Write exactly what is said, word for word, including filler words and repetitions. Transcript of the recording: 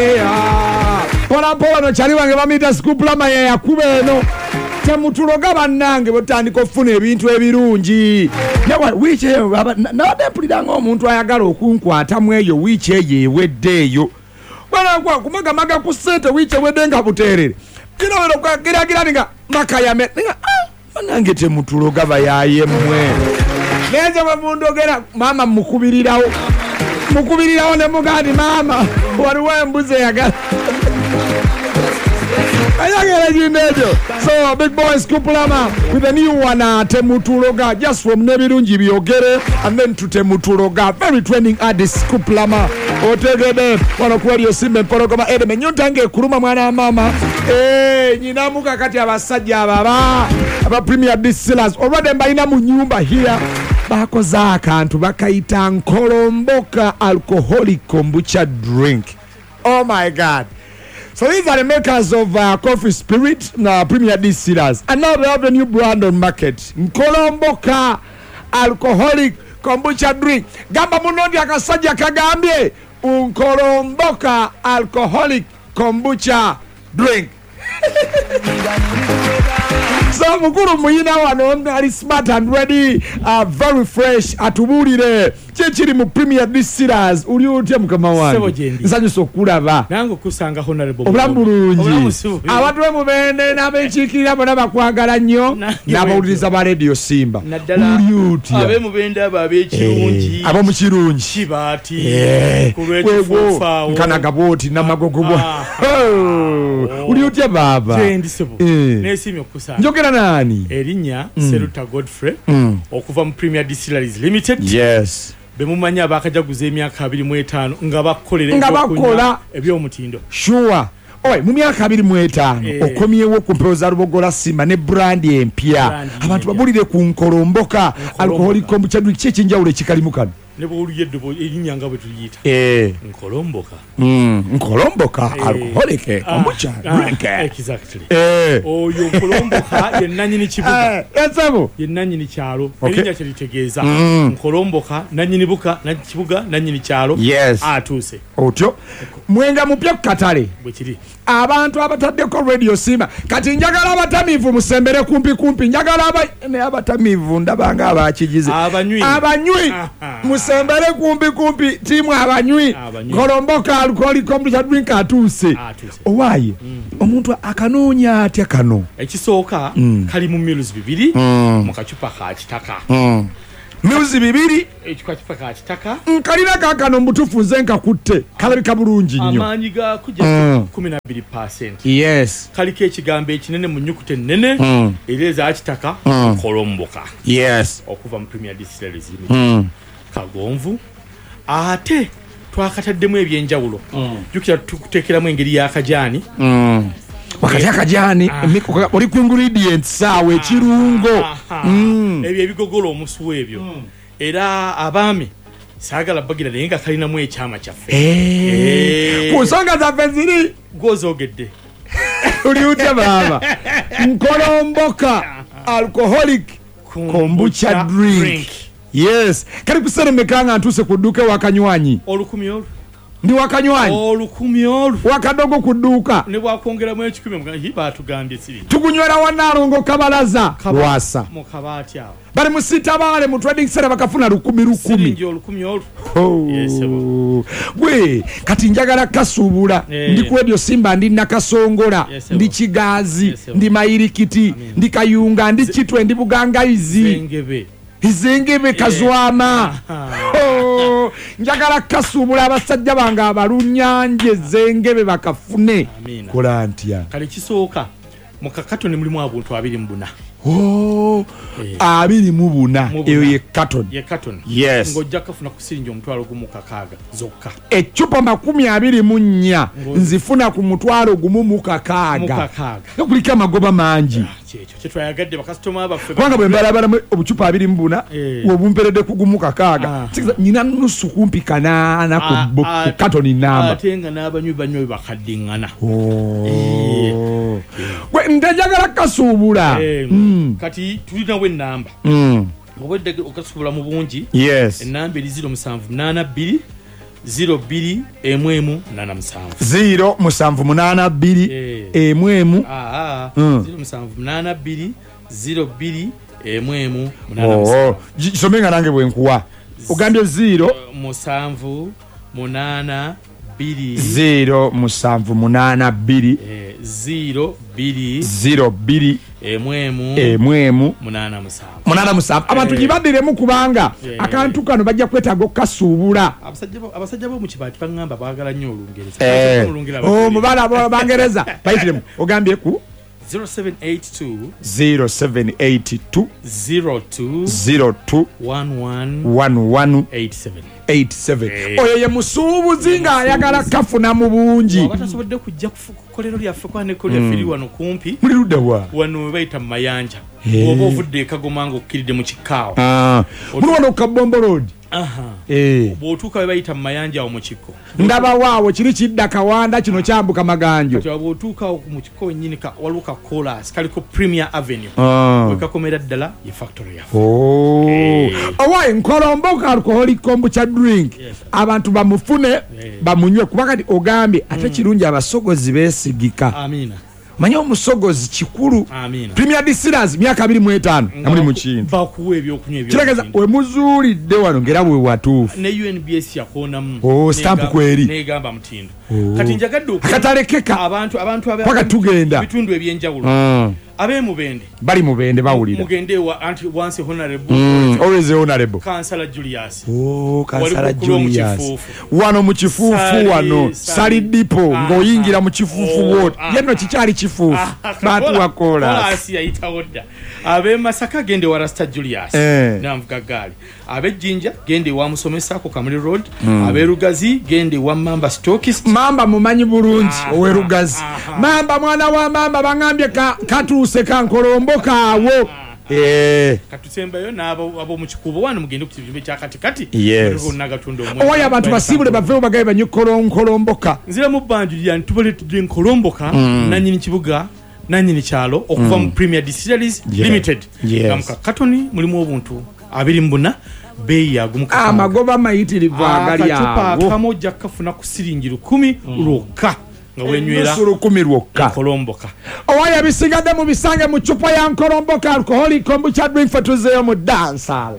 Pola pola no chali wange bamita scoop lama ya yakube eno. Temutuloga bannange botandika ofuna ebintu ebirungi. Nawa wiche nabadde mpuliranga omuntu ayagala okunkwata mu eyo wiche eyo eweddeeyo. Bwana kwa kumaga maga ku ssente wiche wedde nga buteerere. Kino wero kwa gira gira ninga makayame. Ninga ah nange temutuloga bayaye mmwe. Neze bamundogera mama mukubirirawo. Mukubirirawo ne mugandi mama waliwo embuzi yagala. So big boy Scoop Lama with a new one uh, Temutuloga just from Nebirungi Biogere and then to Temutuloga very trending artist Scoop Lama otegede wanakuwa simbe porogoma edeme nyutange kuruma mwana mama eh nyinamuka kati abasajja baba aba premier distillers already mbayina mu nyumba here bakoza akantu bakaita Nkolomboka alcoholic kombucha drink. Oh my god. So these are the makers of uh, Coffee Spirit, uh, Premier Distillers. And now they have a new brand on market. Nkolomboka alcoholic kombucha drink. Gamba munondi akasaja kagambye. Nkolomboka alcoholic kombucha drink. So mukuru muyina wano ali smart and ready, uh, very fresh atubulire chechiri mu Premier Distillers uli utye mukama wange nsanyu sokulaba nango kusanga honorable obulambulungi abantu bemubende n'abenchikira bona bakwagala nnyo n'abawuliriza ba radio Simba uli utye abemubende aba ab'ekirungi abo mu kirungi kibati kulwekifufa nkana gaboti n'amagogobo uli utye baba nesimyo kusanga njogera nani erinya Seruta Godfrey okuva mu Premier Distilleries Limited. Yes. Bemumanya bakajaguza emyaka abiri mu etaano nga bakolera ngabakola ebyomutindo. Sure. Oy mu myaka abiri mu etaano okomyewo ku mpewo za Lubogola Simba ne brand empya abantu babulire ku Nkolomboka alcoholic kombucha drink kye kinjawulo kikalimu kano nebo oluyedde bo erinya nga bwe tuliyita eh Nkolomboka mm Nkolomboka alcoholic kombucha drink exactly eh oyo Nkolomboka ye nanyini kibuga eh esabo ye nanyini kyalo erinya kye litegeeza Nkolomboka nanyini buka na kibuga nanyini kyalo atuse otyo mwenga mupya katale bwe kiri abantu abataddeko radio Simba kati njagala abatamivu musembere kumpi kumpi njagala aba ne abatamivu ndabanga abakigize abanywi abanywi musembere kumpi kumpi timu abanywi Nkolomboka alcoholic kombucha drink atuse owaye omuntu akanoonya atya kano ekisooka kali mu mills bibiri mu kacupa ka kitaka Mills bibiri ekikacupa ka kitaka nkalina kakano mbutufu nze nkakutte kalabika bulungi nnyo amaanyi ga kujja kumi na bbiri percent. Yes. Kaliko ekigambo ekinene mu nnyukuta ennene ereza akitaka Nkolomboka. Yes. Okuva mu Premier Distilleries Limited. Kagonvu ate twakataddemu ebyenjawulo jukira tukuteekeramu engeri y'akajani wakati akajani oli ku ingredients sawe ekirungo ebyo ebigogolo omusuwa ebyo era abaami saagala bagira naye nga kalinamu ekyama kyaffe ku nsonga zaffe ziri gwozogedde oli utya baba Nkolomboka alcoholic kombucha drink. Yes. Kali kusere mekanga ntuse kuduka wakanywanyi. Olukumi olu. Ndi wakanywanyi. Olukumi olu. Wakadogo kuduka. Ne bwakongera mu ekikumi mga hiba tugambye siri. Tukunywera wanarongo kabalaza. Lwasa. Mu kabati awo. Bali musita bale mu trading center bakafuna lukumi lukumi. Siringi olukumi olu. Oh. Yes. We kati njagala kasubula. Eh. Ndi kwedyo Simba ndi nakasongola. Yes, ndi Kigazi. Yes, ndi Mayirikiti. Amin. Ndi Kayunga. Ndi Kitwe. Ndi Bugangayizi. Zengebe. Izengebe kazwama. Oh, njagala kasubula abasajja banga abalunyanje zengebe bakafune. Kola ntya. Kale kisooka mukakatoni mulimu abuntu abiri mbuna. Oh, eh. abiri mubuna eyo ye carton. Ye carton. Yes. Ngojja kafuna kusirinji omutwalo gumu kakaaga zokka. Echupa makumi abiri mu nnya nzifuna ku mutwalo gumu mu kakaaga. Mu kakaaga. Kulika magoba manji. Kyekyo kye twayagadde bakasitoma abaffe. Kwanga bwe mbalabala obuchupa abiri mbuna wobumperedde ku gumu kakaaga. Nyina nusu kumpi kanaana ku carton namba. Atenga n'abanywi banywi bakaddingana. Oh. Gwe ndajagala kasubula. Kati tulina we namba. Mm. Obwedde okasubula mu bungi. Yes. Enamba eri zero musanvu nana bbiri zero bbiri emu emu munana musanvu zero musanvu munana bbiri Eh. emu emu aa Mm. zero musanvu munana bbiri zero bbiri emu emu munana oh musanvu gisome nga nange bwenkuwa ogambye zero musanvu munana bbiri zero musanvu munana bbiri eh, zero bbiri zero bbiri emu emu emu emu munana musanvu munana musanvu abantu gibaddiremu kubanga Eh. akantu kano bajja kwetaaga okukasuubula abasajja bo- abasajja b'omu kibaati baŋŋamba baagala nnyo olungereza Eh. Olungereza Oh, bategeera. mubala abo bangereza bayitiremu ogambye ku zero seven eight two zero seven eight two zero two zero two one one one one eight seven eight seven Eh. oyo ye musuubuzi ng'ayagala kafuna mu bungi oba tasobodde kujja ku kkolero lyaffe kwaneko lyaffe liri wano kumpi muli ludda wa wano we bayita mu mayanja Eh. oba ovudde ekagoma nga okkiridde mu kikaawo Ah, muli wano ku kabombo road aha Eh. bw'otuuka we bayita mu mayanja awo mu kikko ndaba waawo kiri kidda kawanda kino kyambuka maganjo kati bw'otuuka awo mu kikko wennyini ka- waliwo ka kolas kaliko premier avenue Ah. wekakomera ddala ye factory yaffe Oh. Eh. owaye nkolomboka alcoholic kombucha drink Yes. abantu bamufune bamunywe kuba kati ogambye ate kirungi abasogozi beesigika amina manye omusogozi kikulu amina premier distillers myaka abiri mu etaano namuli mu kintu bakuwa ebyokunywa kitegeeza ebyo we muzuulidde wano ng'era bwe watuufu ne U N B S yakoonamu Oh, stamp Negamba- kweri. negamba mutindo kati njagadde oku- akatalekeka abantu abantu aba- Paka tugenda. ebitundu ebyenjawulo Mm. ab'emubende bali mu bende bawulira mugende wa anti once honorable Mm, always honorable kansala Julius Oh, kansala Wali bukulu mu Julius kifuufu. wano mu kifuufu Sali- wano sali- sali dipo Ah, ng'oyingira mu ah. kifuufu Oh, wot ah, yenno kikyali kifuufu baatuwa kolas kolasi yayitawo dda ab'e Masaka gende wa Rasta Julius Eh. namvuga gaali ab'ejjinja gende wa musomesa ku Kamuli Road ab'e Rugazi gende wa Mamba Stockist mamba mumanyi bulungi Ah, owerugazi ah, ah. mamba mwana wa mamba baŋambye ka- katuuse kankolombo kaawo Eh. katusembayo n'abo ab'omu kikubo wano mugende ku kizimbe kya katikati Yes. nagatunda omwe owaye abantu basiibule baveewo bagabe banywe kolonkolomboka nzira mu bbanju lyange tubaletudde enkolomboka nanyini kibuga nanyini kyalo okuva mu Premier Distilleries Yeah. Limited Yes. nga mu kakatoni mulimu obuntu abiri mu buna beeyi yagumu amagoba mayitirivu agali akacupa awo akamu ojja kukafuna ku siringi lukumi lwokka nga wenywera Ennusu lukumi lwokka enkolomboka owaye ebisigadde mu bisange mu cupa ya nkolomboka alcoholic kombucha drink fe tuzeeyo mu dansal